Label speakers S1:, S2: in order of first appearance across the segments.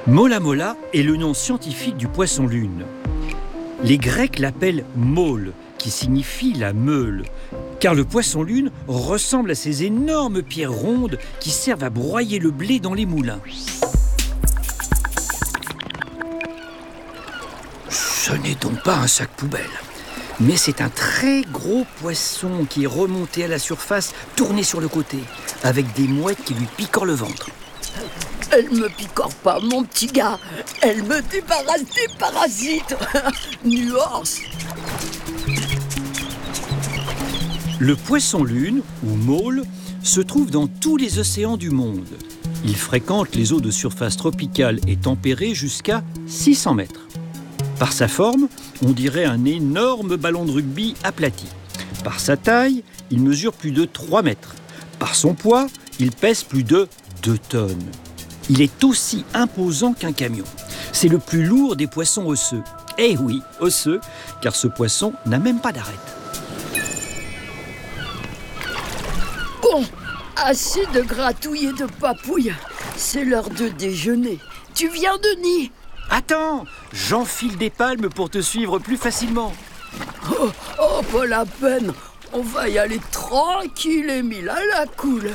S1: Mola mola est le nom scientifique du poisson-lune. Les Grecs l'appellent môle, qui signifie la meule, car le poisson-lune ressemble à ces énormes pierres rondes qui servent à broyer le blé dans les moulins. Ce n'est donc pas un sac poubelle, mais c'est un très gros poisson qui est remonté à la surface, tourné sur le côté, avec des mouettes qui lui picorent le ventre.
S2: Elle me picore pas, mon petit gars. Elle me débarrasse des parasites. Nuance.
S1: Le poisson-lune, ou môle, se trouve dans tous les océans du monde. Il fréquente les eaux de surface tropicale et tempérées jusqu'à 600 mètres. Par sa forme, on dirait un énorme ballon de rugby aplati. Par sa taille, il mesure plus de 3 mètres. Par son poids, il pèse plus de 2 tonnes. Il est aussi imposant qu'un camion. C'est le plus lourd des poissons osseux. Eh oui, osseux, car ce poisson n'a même pas d'arête.
S2: Bon, assez de gratouilles et de papouilles. C'est l'heure de déjeuner. Tu viens, Denis?
S1: Attends, j'enfile des palmes pour te suivre plus facilement.
S2: Oh, pas la peine. On va y aller tranquille, Émile, à la cool.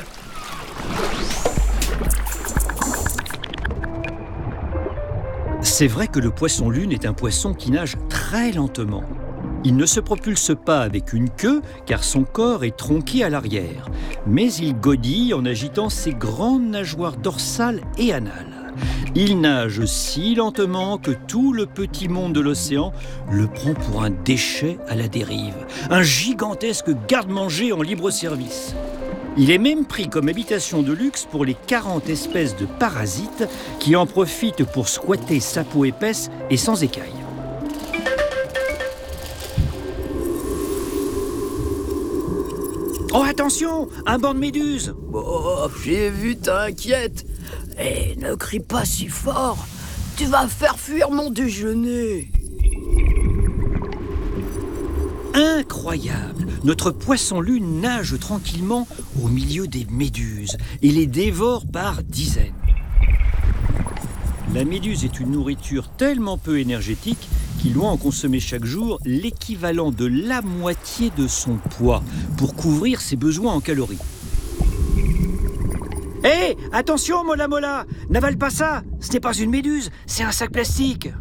S1: C'est vrai que le poisson-lune est un poisson qui nage très lentement. Il ne se propulse pas avec une queue car son corps est tronqué à l'arrière. Mais il godille en agitant ses grandes nageoires dorsales et anales. Il nage si lentement que tout le petit monde de l'océan le prend pour un déchet à la dérive. Un gigantesque garde-manger en libre service. Il est même pris comme habitation de luxe pour les 40 espèces de parasites qui en profitent pour squatter sa peau épaisse et sans écailles. Oh attention, un banc de méduses!
S2: Oh, j'ai vu, t'inquiète. Eh, ne crie pas si fort. Tu vas faire fuir mon déjeuner.
S1: Incroyable! Notre poisson-lune nage tranquillement au milieu des méduses et les dévore par dizaines. La méduse est une nourriture tellement peu énergétique qu'il doit en consommer chaque jour l'équivalent de la moitié de son poids pour couvrir ses besoins en calories. Hé, attention, Mola Mola! N'avale pas ça! Ce n'est pas une méduse, c'est un sac plastique!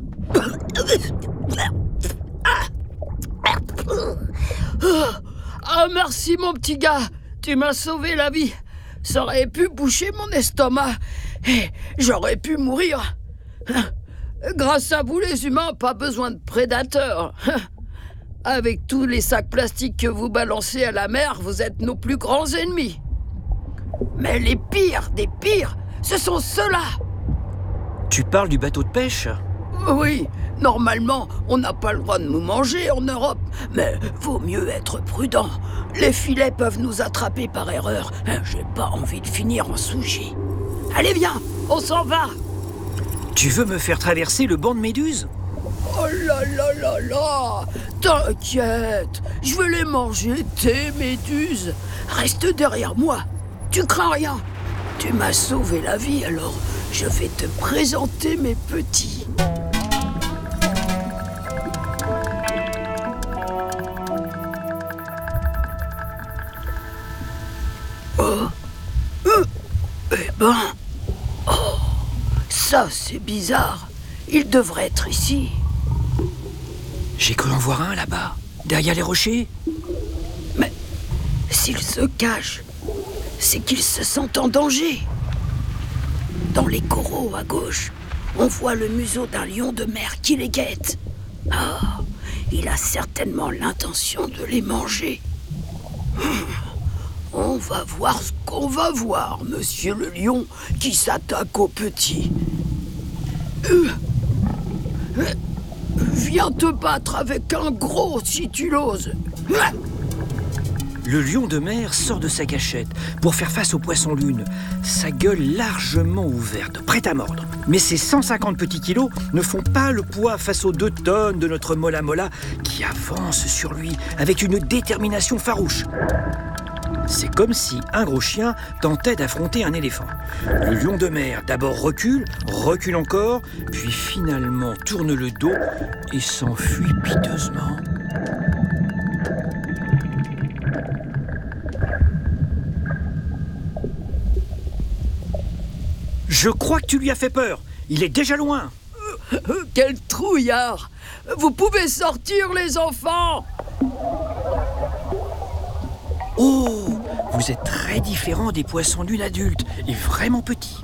S2: Ah, merci, mon petit gars. Tu m'as sauvé la vie. Ça aurait pu boucher mon estomac. Et j'aurais pu mourir. Grâce à vous, les humains, pas besoin de prédateurs. Avec tous les sacs plastiques que vous balancez à la mer, vous êtes nos plus grands ennemis. Mais les pires des pires, ce sont ceux-là.
S1: Tu parles du bateau de pêche?
S2: Oui, normalement, on n'a pas le droit de nous manger en Europe. Mais vaut mieux être prudent. Les filets peuvent nous attraper par erreur. J'ai pas envie de finir en sushi. Allez, viens, on s'en va.
S1: Tu veux me faire traverser le banc de méduses?
S2: Oh là là là là! T'inquiète, je vais les manger, tes méduses. Reste derrière moi, tu crains rien. Tu m'as sauvé la vie, alors je vais te présenter mes petits. Eh ben... Oh, ça c'est bizarre. Il devrait être ici.
S1: J'ai cru en voir un là-bas, derrière les rochers.
S2: Mais s'il se cache, c'est qu'il se sent en danger. Dans les coraux à gauche, on voit le museau d'un lion de mer qui les guette. Ah, il a certainement l'intention de les manger. On va voir ce qu'on va voir, monsieur le lion qui s'attaque aux petits. Viens te battre avec un gros si tu l'oses.
S1: Le lion de mer sort de sa cachette pour faire face au poisson-lune, sa gueule largement ouverte, prête à mordre. Mais ses 150 petits kilos ne font pas le poids face aux 2 tonnes de notre Mola Mola qui avance sur lui avec une détermination farouche. C'est comme si un gros chien tentait d'affronter un éléphant. Le lion de mer d'abord recule encore, puis finalement tourne le dos et s'enfuit piteusement. Je crois que tu lui as fait peur. Il est déjà loin.
S2: Quel trouillard! Vous pouvez sortir, les enfants!
S1: Oh, vous êtes très différents des poissons lunes adultes et vraiment petits.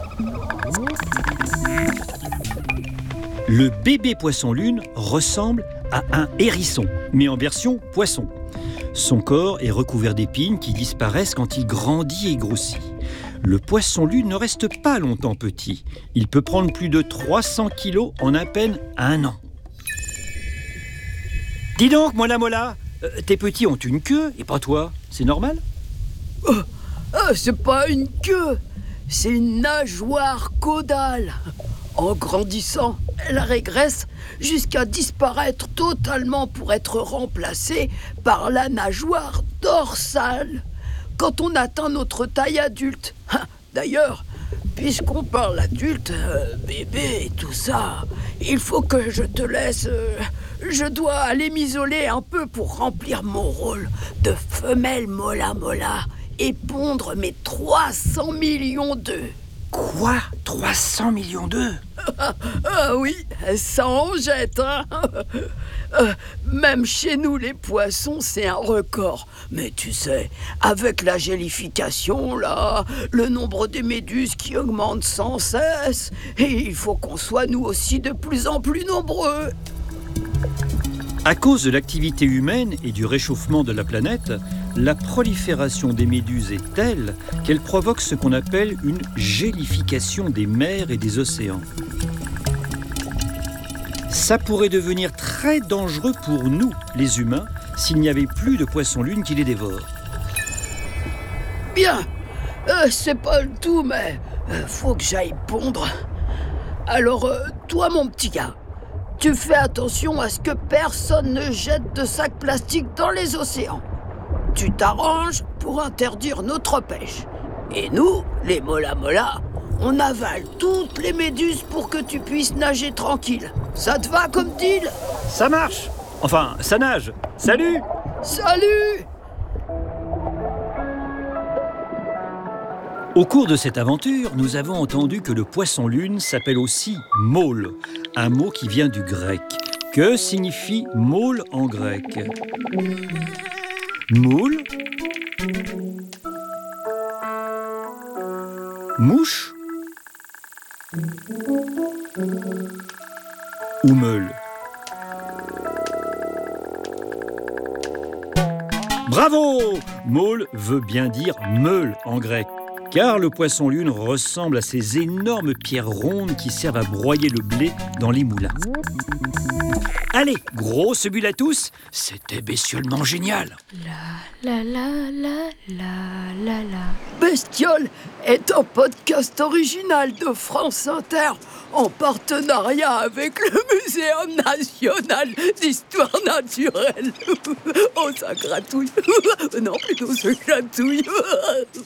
S1: Le bébé poisson lune ressemble à un hérisson, mais en version poisson. Son corps est recouvert d'épines qui disparaissent quand il grandit et grossit. Le poisson lune ne reste pas longtemps petit. Il peut prendre plus de 300 kilos en à peine 1 an. Dis donc, Mola, tes petits ont une queue et pas toi. C'est normal ?
S2: C'est pas une queue, c'est une nageoire caudale. En grandissant, elle régresse jusqu'à disparaître totalement pour être remplacée par la nageoire dorsale quand on atteint notre taille adulte. D'ailleurs, puisqu'on parle adulte, bébé et tout ça, il faut que je te laisse. Je dois aller m'isoler un peu pour remplir mon rôle de femelle Mola et pondre mes 300 millions d'œufs.
S1: Quoi ? 300 millions d'œufs ?
S2: Ah oui, ça en jette, hein. Même chez nous, les poissons, c'est un record. Mais tu sais, avec la gélification, là, le nombre des méduses qui augmente sans cesse, et il faut qu'on soit nous aussi de plus en plus nombreux.
S1: À cause de l'activité humaine et du réchauffement de la planète, la prolifération des méduses est telle qu'elle provoque ce qu'on appelle une gélification des mers et des océans. Ça pourrait devenir très dangereux pour nous, les humains, s'il n'y avait plus de poissons lunes qui les dévorent.
S2: Bien, c'est pas le tout, mais faut que j'aille pondre. Alors, toi, mon petit gars, tu fais attention à ce que personne ne jette de sacs plastiques dans les océans. Tu t'arranges pour interdire notre pêche. Et nous, les Mola, on avale toutes les méduses pour que tu puisses nager tranquille. Ça te va comme deal ?
S1: Ça marche ! Enfin, ça nage. Salut !
S2: Salut !
S1: Au cours de cette aventure, nous avons entendu que le poisson lune s'appelle aussi môle, un mot qui vient du grec. Que signifie môle en grec ? Moule ? Mouche ? Ou meule ? Bravo ! Môle veut bien dire meule en grec. Car le poisson lune ressemble à ces énormes pierres rondes qui servent à broyer le blé dans les moulins. Allez, grosse bulle à tous, c'était bestiolement génial.
S3: La la la la la la.
S2: Bestiole est un podcast original de France Inter en partenariat avec le Muséum national d'histoire naturelle. Oh, ça gratouille. Non, plutôt ça gratouille.